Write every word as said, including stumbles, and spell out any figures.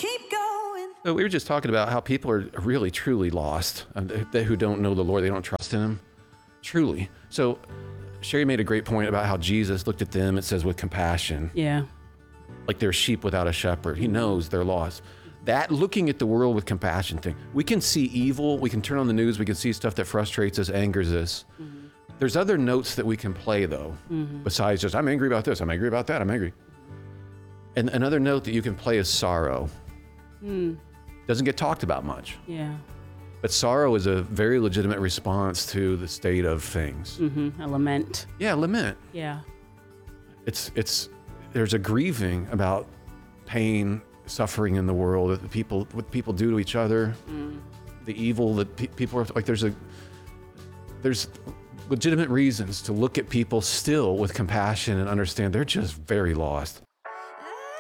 keep going. So we were just talking about how people are really, truly lost, um, they, who don't know the Lord, they don't trust in him, truly. So Sherry made a great point about how Jesus looked at them, it says, with compassion. Yeah. Like they're sheep without a shepherd. He knows they're lost. That looking at the world with compassion thing, we can see evil, we can turn on the news, we can see stuff that frustrates us, angers us. Mm-hmm. There's other notes that we can play though, mm-hmm. besides just, I'm angry about this, I'm angry about that, I'm angry. And another note that you can play is sorrow. Mm. Doesn't get talked about much. Yeah. But sorrow is a very legitimate response to the state of things. Mm-hmm. A lament. Yeah, lament. Yeah. It's, it's, there's a grieving about pain, suffering in the world, that people, what people do to each other, mm. the evil that pe- people are, like there's a, there's legitimate reasons to look at people still with compassion and understand they're just very lost.